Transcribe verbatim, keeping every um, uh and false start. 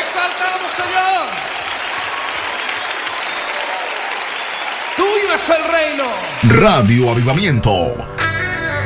exaltamos, Señor. Tuyo es el reino. Radio Avivamiento.